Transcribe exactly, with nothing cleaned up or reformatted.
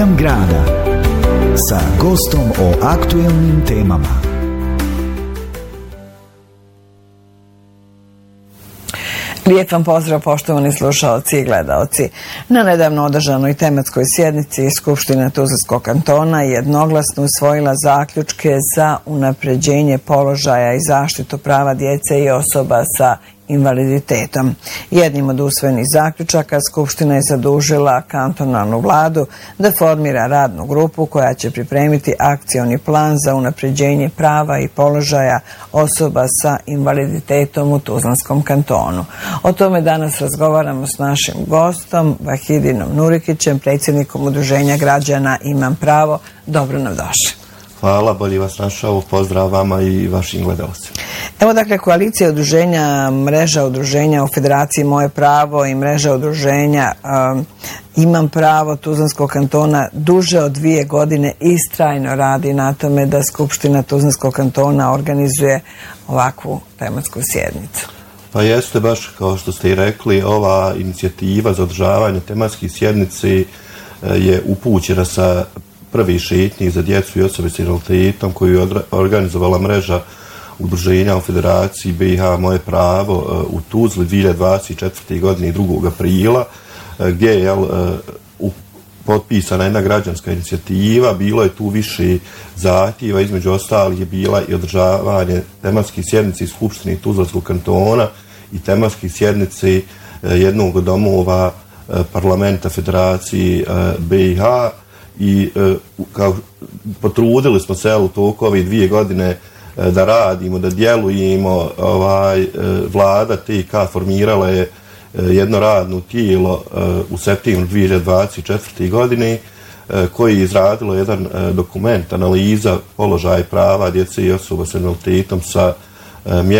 Ritam grada sa gostom o aktuelnim temama. Lijep vam pozdrav, poštovani slušaoci i gledaoci. Na nedavno održanoj tematskoj sjednici Skupština Tuzlanskog kantona jednoglasno usvojila zaključke za unapređenje položaja i zaštitu prava djece i osoba sa invaliditetom. Jednim od usvojenih zaključaka Skupština je zadužila kantonalnu vladu da formira radnu grupu koja će pripremiti akcioni plan za unapređenje prava i položaja osoba sa invaliditetom u Tuzlanskom kantonu. O tome danas razgovaramo s našim gostom, Vahidinom Nurikićem, predsjednikom Udruženja građana Imam pravo. Dobro nam došli. Hvala, bolje vas našao. Pozdrav vama i vašim gledalcima. Evo dakle, koalicija udruženja, mreža udruženja u Federaciji Moje pravo i mreža udruženja um, Imam pravo Tuzlanskog kantona duže od dvije godine istrajno radi na tome da Skupština Tuzlanskog kantona organizuje ovakvu tematsku sjednicu. Pa jeste, baš kao što ste i rekli, ova inicijativa za održavanje tematskih sjednici je upućena sa prvi šetnji za djecu i osobe s invaliditetom koju je organizovala mreža udruženja u Federaciji B i H Moje pravo u Tuzli dvije hiljade dvadeset četvrte. godine drugog aprila, gdje je jel, potpisana jedna građanska inicijativa. Bilo je tu više zahtjeva, između ostalih je bila i održavanje tematskih sjednici Skupštine Tuzlanskog kantona i tematskih sjednici jednog od domova parlamenta Federacije B i H. I e, kao, potrudili smo se u toku ove dvije godine e, da radimo, da djelujemo. Ovaj, e, vlada T K formirala je e, jedno radno tijelo e, u septembru dvije hiljade dvadeset četvrte. godine e, koji je izradilo jedan e, dokument, analiza položaja prava djece i osoba s invaliditetom sa e,